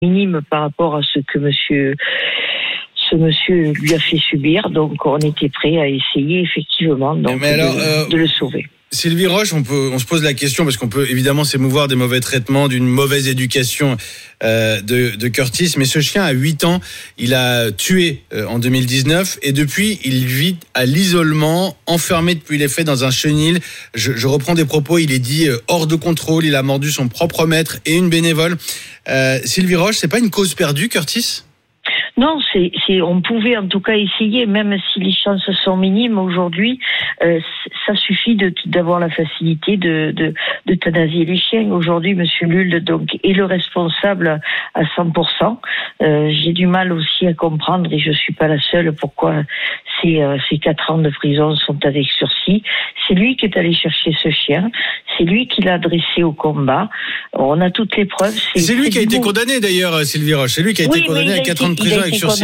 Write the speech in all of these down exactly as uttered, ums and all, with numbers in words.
minime par rapport à ce que monsieur, ce monsieur lui a fait subir. Donc, on était prêt à essayer effectivement donc, Mais alors, de, euh... de le sauver. Sylvie Roche, on peut, on se pose la question parce qu'on peut évidemment s'émouvoir des mauvais traitements, d'une mauvaise éducation euh, de, de Curtis, mais ce chien a huit ans, il a tué euh, en deux mille dix-neuf et depuis il vit à l'isolement, enfermé depuis les faits dans un chenil. Je, je reprends des propos, il est dit euh, hors de contrôle, il a mordu son propre maître et une bénévole. Euh, Sylvie Roche, c'est pas une cause perdue, Curtis ? Non, c'est, c'est, on pouvait en tout cas essayer, même si les chances sont minimes aujourd'hui, euh, ça suffit de, d'avoir la facilité de, de, d'euthanasier les chiens. Aujourd'hui, Monsieur Luld, donc, est le responsable à cent pour cent. Euh, j'ai du mal aussi à comprendre, et je suis pas la seule, pourquoi ces, euh, ces quatre ans de prison sont avec sursis. C'est lui qui est allé chercher ce chien. C'est lui qui l'a dressé au combat. On a toutes les preuves. C'est, c'est lui qui a été bon. condamné d'ailleurs, Sylvie Roche. C'est lui qui a été oui, condamné à quatre ans de prison avec sursis.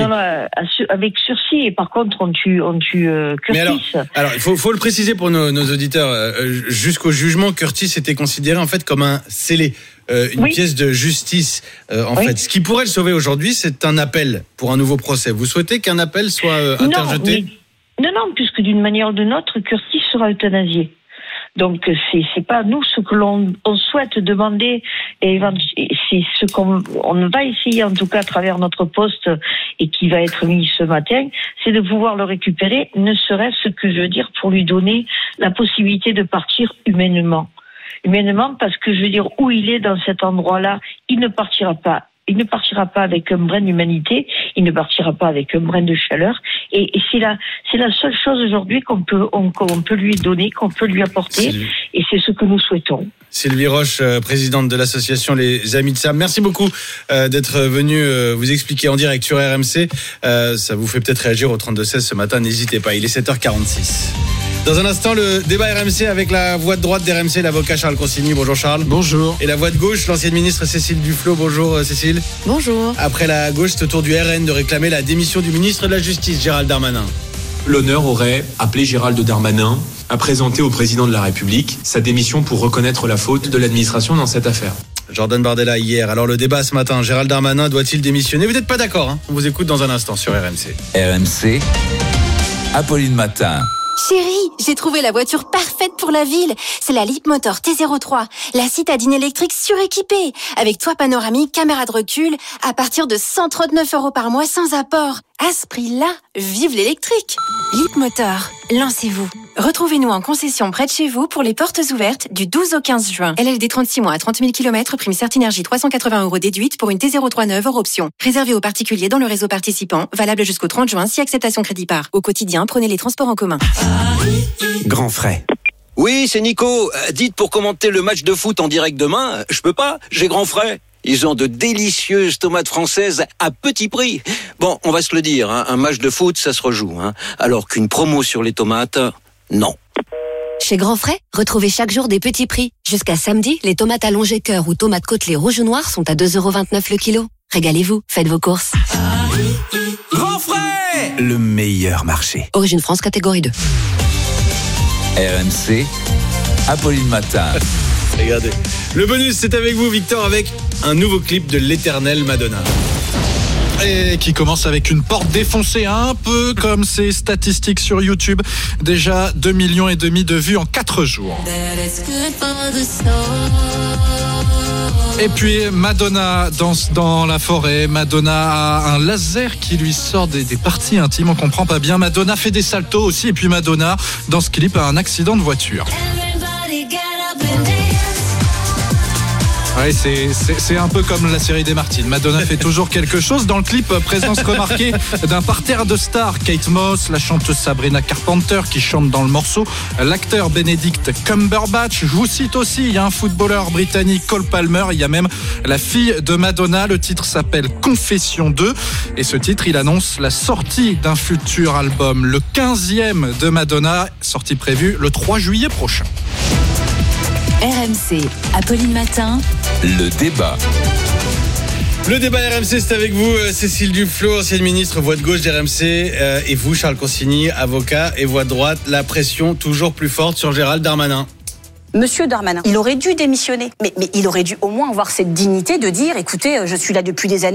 Avec sursis. Et par contre, on tue, on tue euh, Curtis. Mais alors, alors, il faut, faut le préciser pour nos, nos auditeurs. Euh, jusqu'au jugement, Curtis était considéré en fait comme un scellé. Euh, une oui. pièce de justice, euh, en oui. fait. Ce qui pourrait le sauver aujourd'hui, c'est un appel pour un nouveau procès. Vous souhaitez qu'un appel soit euh, interjeté ? Non, mais, non, non, puisque d'une manière ou d'une autre, Curtis sera euthanasié. Donc c'est c'est pas nous ce que l'on on souhaite demander, et c'est ce qu'on on va essayer en tout cas à travers notre poste et qui va être mis ce matin, c'est de pouvoir le récupérer, ne serait-ce que je veux dire pour lui donner la possibilité de partir humainement. Humainement, parce que je veux dire, où il est dans cet endroit-là, il ne partira pas. Il ne partira pas avec un brin d'humanité, il ne partira pas avec un brin de chaleur. Et, et c'est la, c'est la seule chose aujourd'hui qu'on peut, on, qu'on peut lui donner, qu'on peut lui apporter. Sylvie. Et c'est ce que nous souhaitons. Sylvie Roche, présidente de l'association Les Amis de Sam. Merci beaucoup euh, d'être venue euh, vous expliquer en direct sur R M C. Euh, ça vous fait peut-être réagir au trente-deux seize ce matin. N'hésitez pas, il est sept heures quarante-six. Dans un instant, le débat R M C avec la voix de droite d'R M C, l'avocat Charles Consigny. Bonjour Charles. Bonjour. Et la voix de gauche, l'ancienne ministre Cécile Duflot. Bonjour Cécile. Bonjour. Après la gauche, c'est au tour du R N de réclamer la démission du ministre de la Justice, Gérald Darmanin. L'honneur aurait appelé Gérald Darmanin à présenter au président de la République sa démission pour reconnaître la faute de l'administration dans cette affaire. Jordan Bardella hier. Alors le débat ce matin, Gérald Darmanin doit-il démissionner ? Vous n'êtes pas d'accord, hein ? On vous écoute dans un instant sur R M C. R M C, Apolline Matin. Chérie, j'ai trouvé la voiture parfaite pour la ville. C'est la Leapmotor T zéro trois, la citadine électrique suréquipée, avec toit panoramique, caméra de recul, à partir de cent trente-neuf euros par mois sans apport. À ce prix-là, vive l'électrique. Leapmotor, lancez-vous. Retrouvez-nous en concession près de chez vous pour les portes ouvertes du douze au quinze juin. L L D trente-six mois à trente mille kilomètres, prime Certinergie trois cent quatre-vingts euros déduite pour une T zéro trois neuve hors option. Réservé aux particuliers dans le réseau participant, valable jusqu'au trente juin si acceptation crédit par. Au quotidien, prenez les transports en commun. Grand frais. Oui, c'est Nico. Dites pour commenter le match de foot en direct demain, je peux pas, j'ai grand frais. Ils ont de délicieuses tomates françaises à petit prix. Bon, on va se le dire, hein, un match de foot, ça se rejoue. Hein, alors qu'une promo sur les tomates, non. Chez Grand Frais, retrouvez chaque jour des petits prix. Jusqu'à samedi, les tomates allongées cœur ou tomates côtelées rouge ou noir sont à deux euros vingt-neuf le kilo. Régalez-vous, faites vos courses. Grand Frais, le meilleur marché. Origine France, catégorie deux. R M C, Apolline Matin. Regardez. Le bonus, c'est avec vous, Victor, avec un nouveau clip de l'éternelle Madonna. Et qui commence avec une porte défoncée, un peu comme ses statistiques sur YouTube. Déjà deux millions et demi de vues en quatre jours. Et puis Madonna danse dans la forêt. Madonna a un laser qui lui sort des, des parties intimes. On comprend pas bien. Madonna fait des saltos aussi. Et puis Madonna, dans ce clip, a un accident de voiture. Ouais, c'est, c'est, c'est un peu comme la série des Martines. Madonna fait toujours quelque chose. Dans le clip, présence remarquée d'un parterre de stars. Kate Moss, la chanteuse Sabrina Carpenter qui chante dans le morceau, l'acteur Benedict Cumberbatch. Je vous cite aussi, il y a un footballeur britannique, Cole Palmer. Il y a même la fille de Madonna. Le titre s'appelle Confession deux. Et ce titre, il annonce la sortie d'un futur album, le quinzième de Madonna, sortie prévue le trois juillet prochain. R M C, Apolline Matin. Le débat. Le débat R M C, c'est avec vous, Cécile Duflot, ancienne ministre, voix de gauche d'R M C, euh, et vous, Charles Consigny, avocat et voix de droite. La pression toujours plus forte sur Gérald Darmanin. Monsieur Darmanin, il aurait dû démissionner, mais, mais il aurait dû au moins avoir cette dignité de dire, écoutez, je suis là depuis des années.